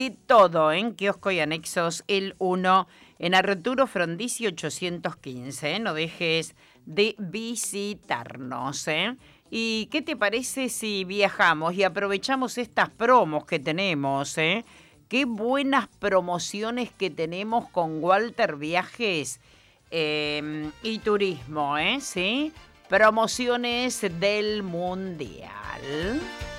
Y todo en kiosco y anexos el 1 en Arturo Frondizi 815. No dejes de visitarnos. ¿Y qué te parece si viajamos y aprovechamos estas promos que tenemos? Qué buenas promociones que tenemos con Walter Viajes y Turismo, ¿sí? Promociones del Mundial.